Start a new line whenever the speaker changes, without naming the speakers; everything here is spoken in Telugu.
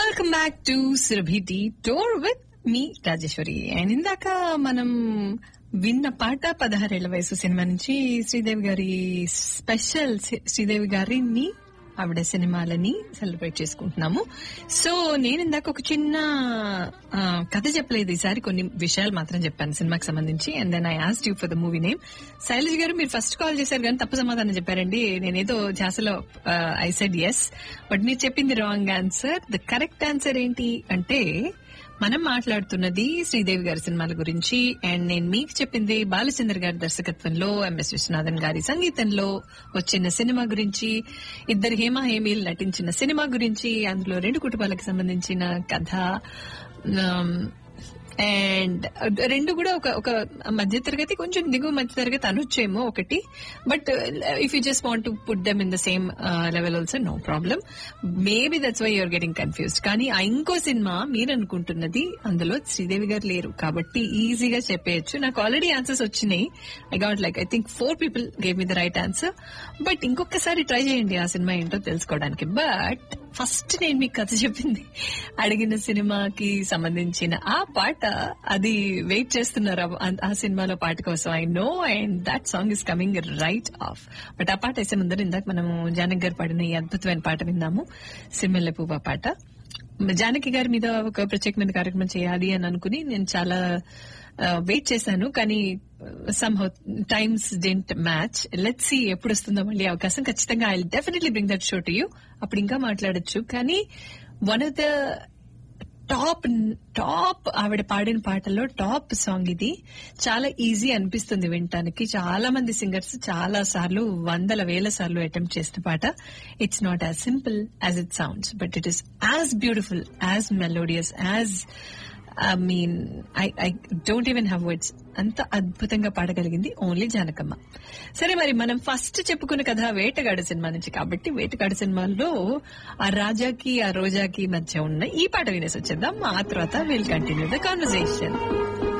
Welcome back to Surabhi tour with me Rajeshwari. And ఇందాక మనం విన్న పాట 16 ఏళ్ల వయసు సినిమా నుంచి శ్రీదేవి గారి స్పెషల్ శ్రీదేవి గారిని ఆవిడ సినిమాలని సెలబ్రేట్ చేసుకుంటున్నాము. సో నేను ఇందాక ఒక చిన్న కథ చెప్పలేదు, ఈసారి కొన్ని విషయాలు మాత్రం చెప్పాను సినిమాకి సంబంధించి. And then I asked you for the movie name. Shailaj గారు మీరు ఫస్ట్ కాల్ చేశారు కానీ తప్పు సమాధానం చెప్పారండి. నేనేదో ఝాసలో ఐ సెడ్ ఎస్, బట్ మీరు చెప్పింది wrong answer. The correct answer ఏంటి అంటే మనం మాట్లాడుతున్నది శ్రీదేవి గారి సినిమాల గురించి. అండ్ నేను మీకు చెప్పింది బాలచంద్ర గారి దర్శకత్వంలో ఎంఎస్ విశ్వనాథన్ గారి సంగీతంలో వచ్చిన సినిమా గురించి, ఇద్దరు హేమీలు నటించిన సినిమా గురించి, అందులో 2 కుటుంబాలకు సంబంధించిన కథ. అండ్ 2 కూడా ఒక మధ్య తరగతి, కొంచెం దిగువ మధ్య తరగతి అనొచ్చేమో ఒకటి. But if you just want to put them in the same level also no problem. Maybe that's why you're getting confused. కానీ ఆ ఇంకో సినిమా మీరు అనుకుంటున్నది, అందులో శ్రీదేవి గారు లేరు కాబట్టి ఈజీగా చెప్పేయచ్చు. నాకు ఆల్రెడీ ఆన్సర్స్ వచ్చినాయి. I got like I think 4 people gave me the right answer. But ఇంకొకసారి ట్రై చేయండి ఆ సినిమా ఏంటో తెలుసుకోవడానికి. బట్ ఫస్ట్ నేను మీకు కథ చెప్పింది అడిగిన సినిమాకి సంబంధించిన ఆ పాట, అది వెయిట్ చేస్తున్నారు ఆ సినిమాలో పాట కోసం. I know, and that song is coming right of. But ఆ పాట వేసే ముందర ఇందాక మనము జానకి గారు పాడిన ఈ అద్భుతమైన పాట విందాము, సిమ్మెల్లె పువ్వా పాట. జానకి గారి మీద ఒక ప్రత్యేకమైన కార్యక్రమం చేయాలి అని అనుకుని నేను చాలా వెయిట్ చేశాను, కానీ somehow times didn't match. Let's see ఎప్పుడు వస్తుందో మళ్ళీ అవకాశం. ఖచ్చితంగా I definitely bring that show to you. అప్పుడు ఇంకా మాట్లాడొచ్చు. కానీ వన్ ఆఫ్ ద టాప్ ఆవిడ పాడిన పాటల్లో టాప్ సాంగ్ ఇది. చాలా ఈజీ అనిపిస్తుంది వినటానికి. చాలా మంది సింగర్స్ చాలా సార్లు, వందల వేల సార్లు అటెంప్ట్ చేసిన పాట. It's not as simple as it sounds, but it is as beautiful, as melodious, as I don't even have words. అంత అద్భుతంగా పాడగలిగింది ఓన్లీ జానకమ్మ. సరే, మరి మనం ఫస్ట్ చెప్పుకున్న కథ వేటగాడు సినిమా నుంచి కాబట్టి వేటగాడు సినిమాలో ఆ రాజాకి ఆ రోజాకి మధ్య ఉన్న ఈ పాట వినేసి వచ్చేద్దాం. ఆ తర్వాత విల్ కంటిన్యూ ద కాన్వర్సేషన్.